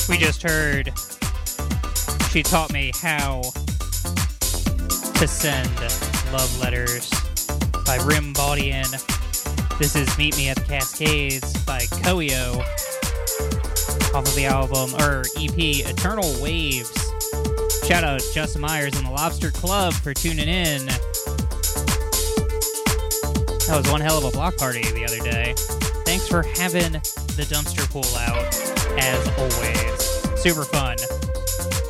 We just heard She Taught Me How to Send Love Letters by Rim Bodian. This is Meet Me at the Cascades by Koyo off of the album, or EP, Eternal Waves. Shout out Justin Myers and the Lobster Club for tuning in. That was one hell of a block party the other day. Thanks for having the dumpster pool out, as always. Super fun.